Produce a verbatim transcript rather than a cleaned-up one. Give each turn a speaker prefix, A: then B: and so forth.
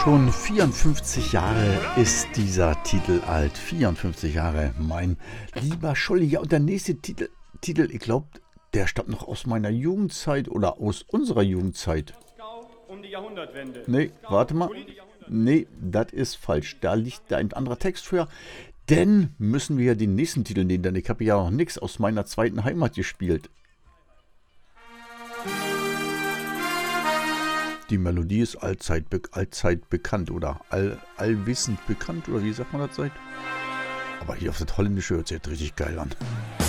A: Schon vierundfünfzig Jahre ist dieser Titel alt. vierundfünfzig Jahre, mein lieber Scholli. Ja, und der nächste Titel, Titel ich glaube, der stammt noch aus meiner Jugendzeit oder aus unserer Jugendzeit.
B: Um die Jahrhundertwende.
A: Nee, warte mal. Nee, das ist falsch. Da liegt da ein anderer Text für. Denn müssen wir ja den nächsten Titel nehmen, denn ich habe ja noch nichts aus meiner zweiten Heimat gespielt. Die Melodie ist allzeit, be allzeit bekannt oder all, allwissend bekannt oder wie sagt man das? Aber hier auf das Holländische hört sich jetzt richtig geil an.